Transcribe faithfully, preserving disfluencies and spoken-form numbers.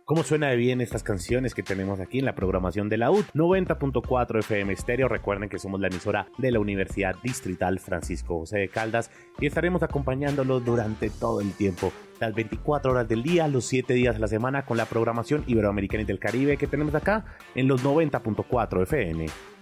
¿Cómo suena de bien estas canciones que tenemos aquí en la programación de la U D? noventa punto cuatro F M Estéreo. Recuerden que somos la emisora de la Universidad Distrital Francisco José de Caldas y estaremos acompañándolos durante todo el tiempo, las veinticuatro horas del día, los siete días a la semana, con la programación iberoamericana y del Caribe que tenemos acá en los noventa punto cuatro F M.